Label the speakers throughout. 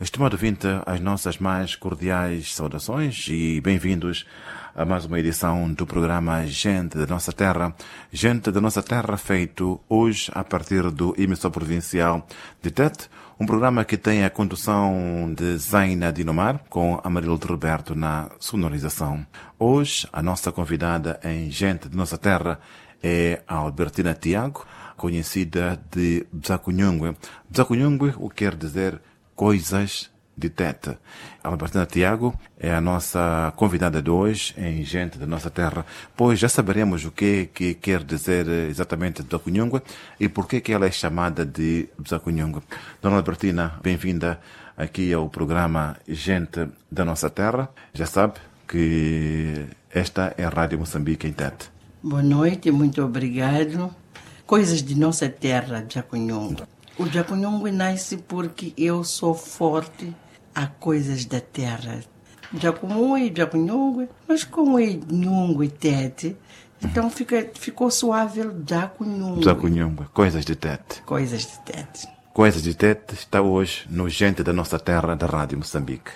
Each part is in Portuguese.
Speaker 1: Estimado ouvinte, as nossas mais cordiais saudações e bem-vindos a mais uma edição do programa Gente da Nossa Terra. Gente da Nossa Terra feito hoje a partir do emissor provincial de Tete, um programa que tem a condução de Zaina Dinomar com Amarildo Roberto na sonorização. Hoje a nossa convidada em Gente da Nossa Terra é a Albertina Tiago, conhecida de Bzacunyungwe. Bzacunyungwe, o que quer dizer coisas de Tete. A Albertina Tiago é a nossa convidada de hoje em Gente da Nossa Terra, pois já saberemos o que quer dizer exatamente Bzacunyungwe e por que ela é chamada de Bzacunyungwe. Dona Albertina, bem-vinda aqui ao programa Gente da Nossa Terra. Já sabe que esta é a Rádio Moçambique em Tete.
Speaker 2: Boa noite, muito obrigado. Coisas de nossa terra, Bzacunyungwe. O Bzacunyungwe nasce porque eu sou forte a coisas da terra. Bzacunyungwe, Bzacunyungwe, mas como é Nhungwe Tete, então ficou suave Bzacunyungwe.
Speaker 1: Bzacunyungwe, coisas de Tete.
Speaker 2: Coisas de Tete.
Speaker 1: Coisas de Tete está hoje no Gente da Nossa Terra da Rádio Moçambique.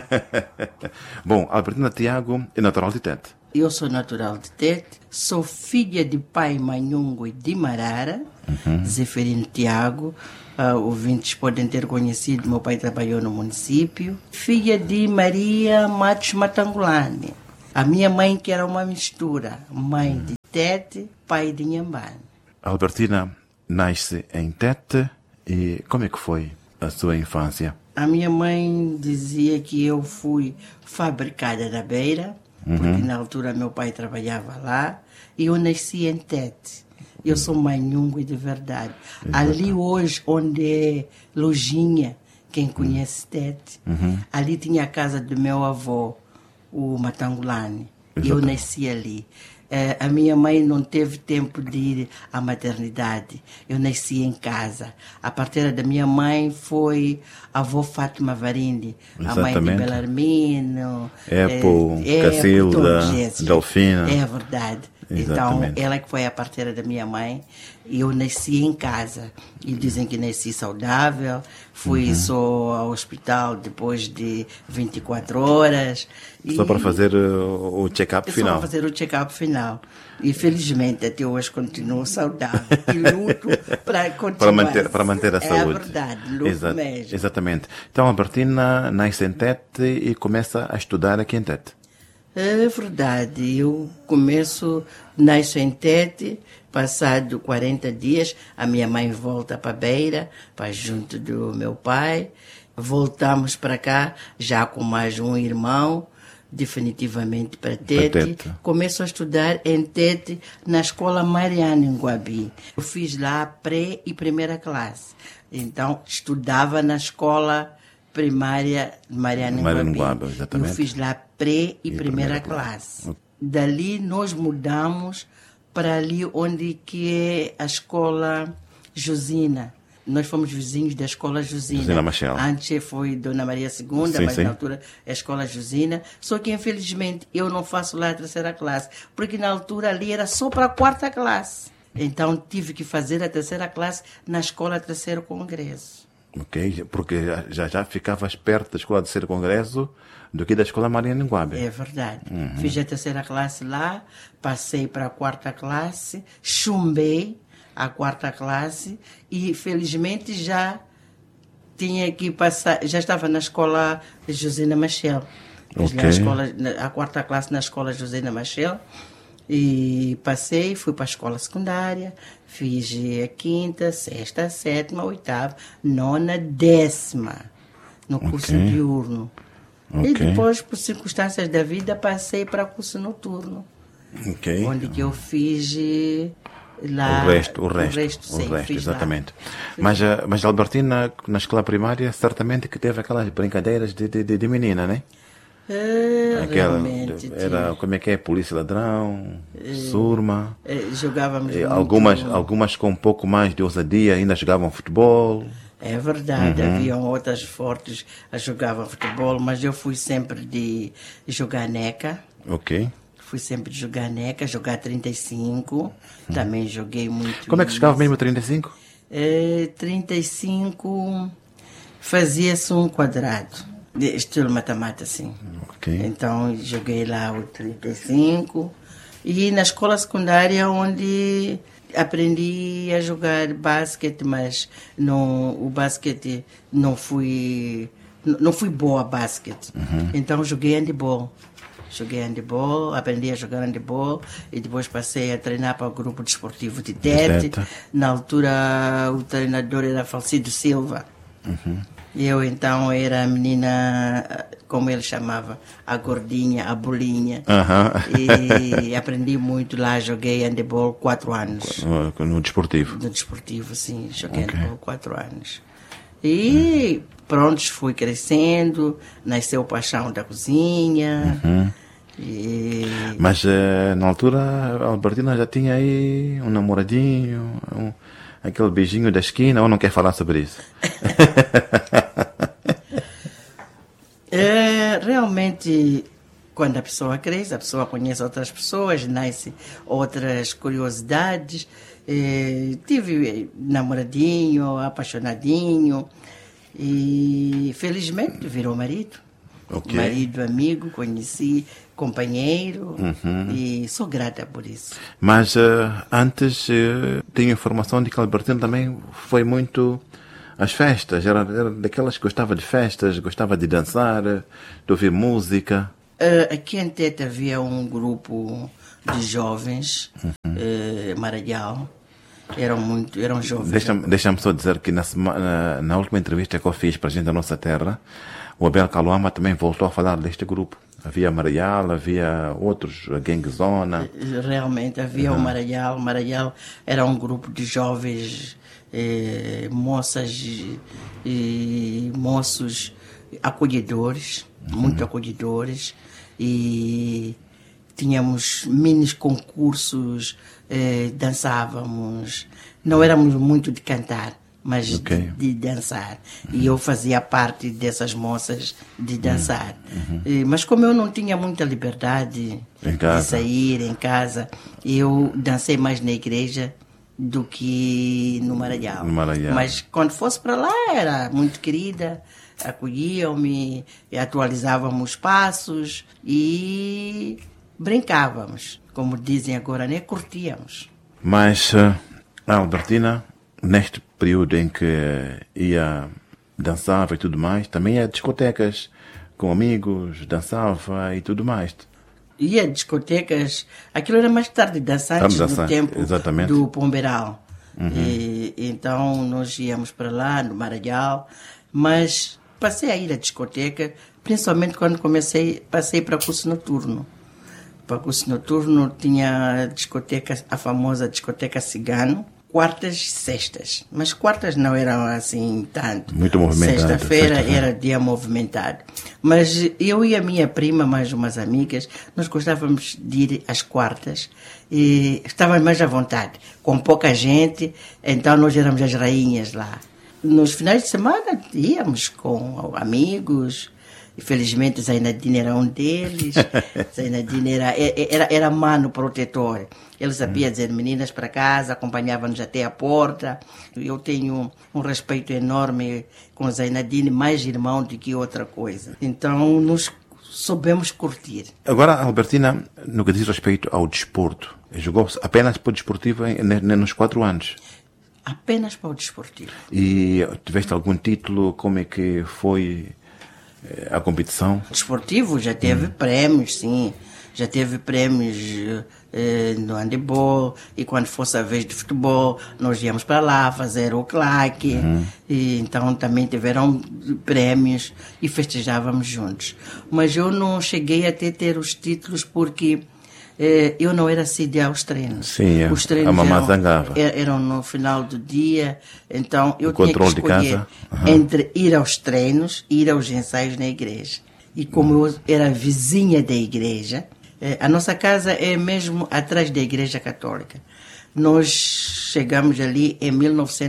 Speaker 1: Bom, Albertina Tiago é natural de Tete.
Speaker 2: Eu sou natural de Tete, sou filha de pai Manhungwe de Marara, Zeferino Tiago, ouvintes podem ter conhecido, meu pai trabalhou no município. Filha de Maria Matos Matangulane. A minha mãe que era uma mistura, mãe de Tete, pai de Inhambane.
Speaker 1: Albertina nasce em Tete e como é que foi a sua infância?
Speaker 2: A minha mãe dizia que eu fui fabricada na Beira, porque na altura meu pai trabalhava lá, e eu nasci em Tete. Eu sou Manhungwe de verdade. Ali hoje, onde é Lojinha, quem conhece Tete, ali tinha a casa do meu avô, o Matangulane. Eu nasci ali. A minha mãe não teve tempo de ir à maternidade. Eu nasci em casa. A parteira da minha mãe foi a avó Fátima Varinde, a mãe de Belarmino,
Speaker 1: Cacilda, Delfina.
Speaker 2: É verdade. Exatamente. Então, ela que foi a parteira da minha mãe, e eu nasci em casa. E dizem que nasci saudável, fui só ao hospital depois de 24 horas.
Speaker 1: Só para fazer o check-up final.
Speaker 2: Só para fazer o check-up final. E felizmente até hoje continuo saudável. E luto para continuar.
Speaker 1: Para manter a saúde.
Speaker 2: É verdade, luto mesmo.
Speaker 1: Exatamente. Então, a Albertina nasce em Tete e começa a estudar aqui em Tete.
Speaker 2: É verdade, eu nasço em Tete, passado 40 dias, a minha mãe volta para Beira, para junto do meu pai, voltamos para cá, já com mais um irmão, definitivamente para Tete. Começo a estudar em Tete, na escola Mariana, em Guabi. Eu fiz lá pré e primeira classe, então estudava na escola primária Mariana Nguabi. Eu fiz lá pré e primeira classe. Dali nós mudamos para ali onde que é a escola Josina. Nós fomos vizinhos da escola Josina.
Speaker 1: Josina Machel.
Speaker 2: Antes foi Dona Maria II, mas na altura é a escola Josina. Só que infelizmente eu não faço lá a terceira classe, porque na altura ali era só para a quarta classe. Então tive que fazer a terceira classe na escola Terceiro Congresso.
Speaker 1: Ok, porque já ficavas perto da escola de Terceiro Congresso do que da escola Mariana Nguabi.
Speaker 2: É verdade. Fiz a terceira classe lá, passei para a quarta classe, chumbei a quarta classe e felizmente já tinha que passar, já estava na escola Josina Machel. Fiz a quarta classe na escola Josina Machel. E fui para a escola secundária, fiz a quinta, sexta, sétima, oitava, nona, décima, no curso diurno. E depois, por circunstâncias da vida, passei para o curso noturno, onde que eu fiz lá...
Speaker 1: O resto, exatamente. Mas a Albertina, na escola primária, certamente que teve aquelas brincadeiras de menina, né? Era como é que é? Polícia Ladrão, Surma.
Speaker 2: Jogávamos
Speaker 1: algumas com um pouco mais de ousadia ainda jogavam futebol.
Speaker 2: É verdade, haviam outras fortes a jogavam futebol, mas eu fui sempre de jogar neca. Fui sempre de jogar neca, jogar 35. Também joguei muito.
Speaker 1: Como é que jogava mesmo 35?
Speaker 2: 35 fazia-se um quadrado, de estilo mata-mata, assim.
Speaker 1: Ok.
Speaker 2: Então, joguei lá o 35 e na escola secundária onde aprendi a jogar basquete, mas o basquete não fui boa a basquete. Então, joguei handebol. Joguei handebol, aprendi a jogar handebol e depois passei a treinar para o grupo desportivo de Tete. Na altura, o treinador era Falcido Silva. Eu, então, era a menina, como ele chamava, a gordinha, a bolinha. E aprendi muito lá, joguei handebol 4 anos.
Speaker 1: No desportivo?
Speaker 2: No desportivo, sim. Joguei handebol 4 anos. E pronto, fui crescendo, nasceu a paixão da cozinha.
Speaker 1: Mas na altura a Albertina já tinha aí um namoradinho, aquele beijinho da esquina, ou não quer falar sobre isso?
Speaker 2: Realmente, quando a pessoa cresce, a pessoa conhece outras pessoas, nasce outras curiosidades. Tive namoradinho, apaixonadinho e felizmente virou marido.
Speaker 1: Okay.
Speaker 2: Marido, amigo, conheci, companheiro e sou grata por isso.
Speaker 1: Mas antes tenho informação de que a Albertina também foi muito às festas, era daquelas que gostava de festas, gostava de dançar, de ouvir música.
Speaker 2: Aqui em Tete havia um grupo de jovens, Marajal. Eram jovens.
Speaker 1: Deixa-me só dizer que na última entrevista que eu fiz para a gente da nossa terra, o Abel Caluama também voltou a falar deste grupo. Havia Marajal, havia outros, a Gang Zona.
Speaker 2: Realmente, havia o Marajal. O Marajal era um grupo de jovens, moças e moços acolhedores, muito acolhedores. E tínhamos mini concursos, dançávamos. Não éramos muito de cantar, mas de dançar. E eu fazia parte dessas moças de dançar. Mas como eu não tinha muita liberdade de sair em casa, eu dancei mais na igreja do que no Marajal. Mas quando fosse para lá era muito querida, acolhiam-me, atualizávamos passos e brincávamos. Como dizem agora, né? Curtíamos.
Speaker 1: Mas a Albertina, neste período em que ia dançava e tudo mais, também ia a discotecas com amigos, dançava e tudo mais.
Speaker 2: Ia a discotecas, aquilo era mais tarde, dançantes no tempo do Pombeiral. E então nós íamos para lá, no Marajal, mas passei a ir à discoteca, principalmente quando passei para curso noturno. Para curso noturno tinha a famosa discoteca Cigano, quartas e sextas. Mas quartas não eram assim tanto.
Speaker 1: Muito movimentado.
Speaker 2: Sexta-feira era dia movimentado. Mas eu e a minha prima, mais umas amigas, nós gostávamos de ir às quartas e estávamos mais à vontade. Com pouca gente, então nós éramos as rainhas lá. Nos finais de semana íamos com amigos. Infelizmente, Zainadine era um deles. Zainadine era mano protetor. Ele sabia dizer meninas para casa, acompanhava-nos até a porta. Eu tenho um respeito enorme com Zainadine, mais irmão do que outra coisa. Então, nos soubemos curtir.
Speaker 1: Agora, Albertina, no que diz respeito ao desporto, jogou apenas para o desportivo nos 4 anos?
Speaker 2: Apenas para o desportivo.
Speaker 1: E tiveste algum título? Como é que foi a competição?
Speaker 2: Desportivo já teve prêmios, sim. Já teve prêmios no handebol, e quando fosse a vez de futebol, nós íamos para lá fazer o claque. E então também tiveram prêmios e festejávamos juntos. Mas eu não cheguei a ter os títulos porque eu não era assídua aos treinos.
Speaker 1: Sim,
Speaker 2: os treinos
Speaker 1: a mamãe zangava.
Speaker 2: Eram no final do dia, então eu tinha que escolher entre ir aos treinos e ir aos ensaios na igreja. E como eu era vizinha da igreja, a nossa casa é mesmo atrás da igreja católica. Nós chegamos ali em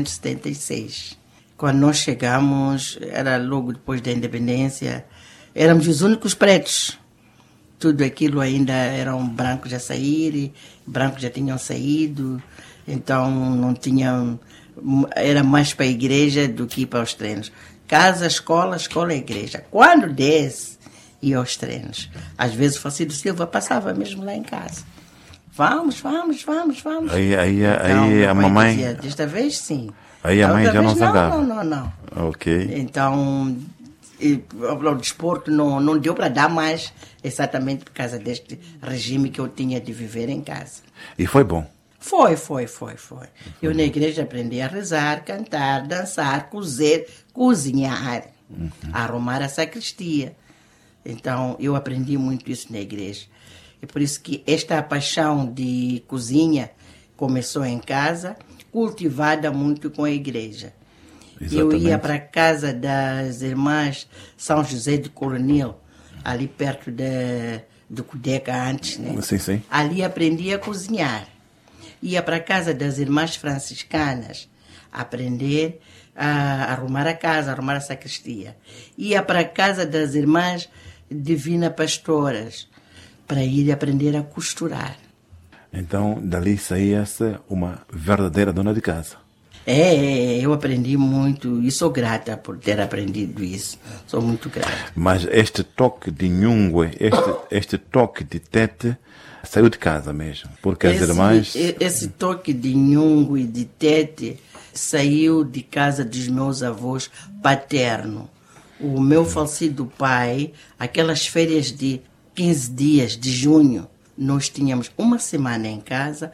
Speaker 2: 1976. Quando nós chegamos, era logo depois da independência, éramos os únicos pretos. Tudo aquilo ainda eram brancos a sair, brancos já tinham saído, então não tinham era mais para a igreja do que para os treinos. Casa, escola, escola, igreja. Quando desse, ia aos treinos. Às vezes o Falcido Silva passava mesmo lá em casa. Vamos.
Speaker 1: Aí
Speaker 2: Então,
Speaker 1: a mamãe...
Speaker 2: dizia, desta vez, sim.
Speaker 1: Aí a mãe já não zangava.
Speaker 2: Não.
Speaker 1: Ok.
Speaker 2: Então, o desporto não deu para dar mais, exatamente por causa deste regime que eu tinha de viver em casa.
Speaker 1: E foi bom.
Speaker 2: Foi. Eu na igreja aprendi a rezar, cantar, dançar, cozer, cozinhar, arrumar a sacristia. Então, eu aprendi muito isso na igreja. É por isso que esta paixão de cozinha começou em casa, cultivada muito com a igreja.
Speaker 1: Exatamente.
Speaker 2: Eu ia para a casa das irmãs São José de Coronil, ali perto do Cudeca antes, né?
Speaker 1: Sim.
Speaker 2: Ali aprendi a cozinhar. Ia para a casa das irmãs franciscanas, aprender a arrumar a casa, arrumar a sacristia. Ia para a casa das irmãs Divina Pastoras, para ir aprender a costurar.
Speaker 1: Então, dali saía-se uma verdadeira dona de casa.
Speaker 2: Eu aprendi muito e sou grata por ter aprendido isso. Sou muito grata.
Speaker 1: Mas este toque de nhungue, este toque de tete, saiu de casa mesmo. Porque as irmãs...
Speaker 2: Esse toque de nhungo e de tete saiu de casa dos meus avós paterno. O meu falecido pai, aquelas férias de 15 dias de junho, nós tínhamos uma semana em casa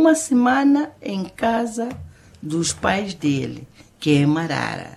Speaker 2: dos pais dele, que é em Marara.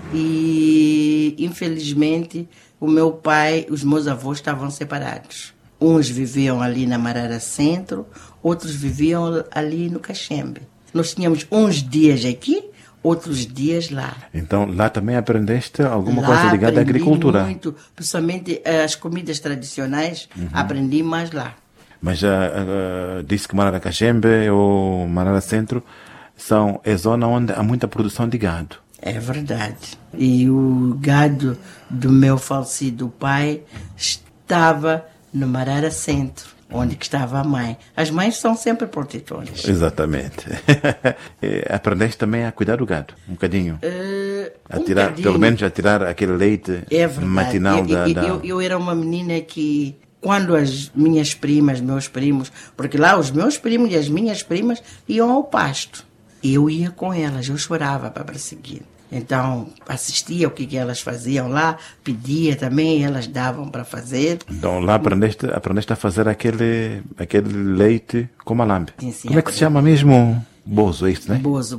Speaker 2: E, infelizmente, o meu pai, os meus avós estavam separados. Uns viviam ali na Marara Centro, outros viviam ali no Caxembe. Nós tínhamos uns dias aqui, outros dias lá.
Speaker 1: Então, lá também aprendeste alguma coisa ligada à agricultura?
Speaker 2: Muito, principalmente as comidas tradicionais, aprendi mais lá.
Speaker 1: Mas disse que Marara Caxembe ou Marara Centro é zona onde há muita produção de gado.
Speaker 2: É verdade. E o gado do meu falecido pai estava no Marara Centro, onde estava a mãe. As mães são sempre protetoras.
Speaker 1: Exatamente. Aprendeste também a cuidar do gado, um bocadinho?
Speaker 2: Bocadinho.
Speaker 1: Pelo menos a tirar aquele leite matinal
Speaker 2: Eu era uma menina que, quando as minhas primas, meus primos, porque lá os meus primos e as minhas primas iam ao pasto, eu ia com elas, eu chorava para perseguir. Então, assistia o que elas faziam lá, pedia também, elas davam para fazer.
Speaker 1: Então, lá aprendeste a fazer aquele leite com malambe.
Speaker 2: Sim,
Speaker 1: como é que se chama mesmo? Bozo, é isso, né?
Speaker 2: Bozo.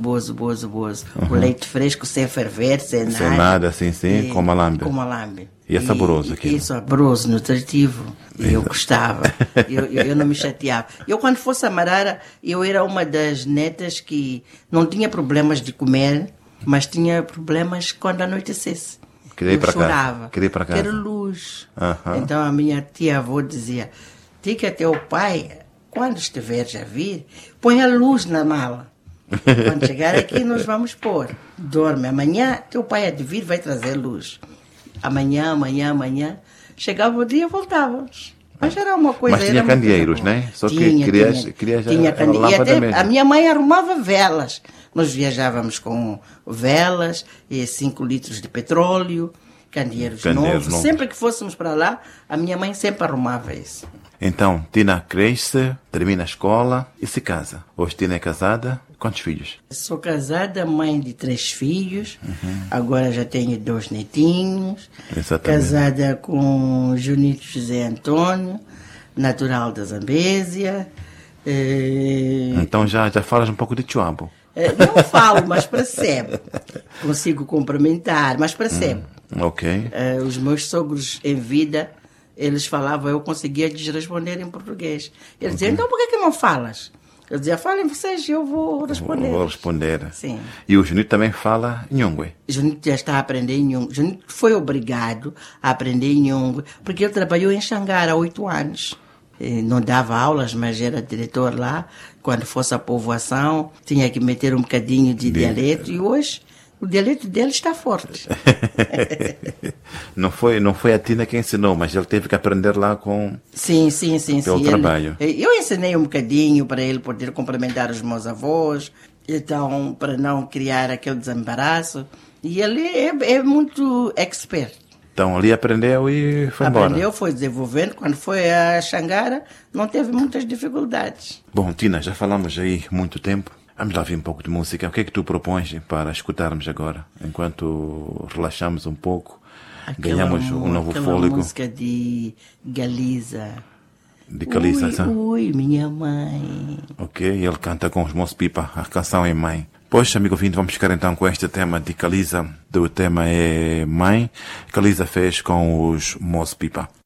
Speaker 2: O leite fresco, sem ferver, sem nada.
Speaker 1: Sem nada, sim, com malambe.
Speaker 2: Com malambe.
Speaker 1: E é saboroso aquilo.
Speaker 2: E saboroso, nutritivo. E eu gostava. eu não me chateava. Eu, quando fosse a Marara, eu era uma das netas que não tinha problemas de comer, mas tinha problemas quando anoitecesse.
Speaker 1: Queria ir para
Speaker 2: chorava.
Speaker 1: Queria ir para casa.
Speaker 2: Quero luz. Então a minha tia-avó dizia, diga a teu pai, quando estiveres a vir, põe a luz na mala. Quando chegar aqui, nós vamos pôr. Dorme. Amanhã, teu pai há de vir, vai trazer luz. Amanhã. Chegava o dia, voltávamos. Mas era uma coisa...
Speaker 1: Mas tinha candeeiros, né? Só que querias a lâmpada mesmo.
Speaker 2: A minha mãe arrumava velas. Nós viajávamos com velas, 5 litros de petróleo, candeeiros novos. Sempre que fôssemos para lá, a minha mãe sempre arrumava isso.
Speaker 1: Então, Tina cresce, termina a escola e se casa. Hoje Tina é casada. Quantos filhos?
Speaker 2: Sou casada, mãe de 3 filhos. Agora já tenho 2 netinhos.
Speaker 1: Exatamente.
Speaker 2: Casada com Junito José Antônio, natural da Zambésia.
Speaker 1: Então já falas um pouco de Chuambo.
Speaker 2: Não falo, mas percebo. Consigo cumprimentar, mas percebo.
Speaker 1: Ok.
Speaker 2: Os meus sogros em vida, eles falavam, eu conseguia lhes responder em português. Eles diziam, então por que não falas? Eu dizia, falem vocês, eu vou responder.
Speaker 1: Vou responder.
Speaker 2: Sim.
Speaker 1: E o Junito também fala Nhungwe.
Speaker 2: Junito já está a aprender Nhungwe. Junito foi obrigado a aprender Nhungwe, porque ele trabalhou em Xangara há 8 anos. Não dava aulas, mas era diretor lá. Quando fosse a povoação, tinha que meter um bocadinho de dialeto. E hoje, o dialeto dele está forte.
Speaker 1: Não foi a Tina que ensinou, mas ele teve que aprender lá com...
Speaker 2: Sim.
Speaker 1: Pelo trabalho.
Speaker 2: Eu ensinei um bocadinho para ele poder cumprimentar os meus avós. Então, para não criar aquele desembaraço. E ele é muito expert.
Speaker 1: Então ali aprendeu e foi embora.
Speaker 2: Aprendeu, foi desenvolvendo. Quando foi a Xangara, não teve muitas dificuldades.
Speaker 1: Bom, Tina, já falamos aí muito tempo. Vamos lá ouvir um pouco de música. O que é que tu propões para escutarmos agora? Enquanto relaxamos um pouco, ganhamos um novo fôlego.
Speaker 2: Música de Galiza.
Speaker 1: De Caliza,
Speaker 2: ui, minha mãe.
Speaker 1: Ok, ele canta com os Moço Pipa, a canção é Mãe. Pois, amigo ouvinte, vamos ficar então com este tema de Caliza. O tema é Mãe. Caliza fez com os Moço Pipa.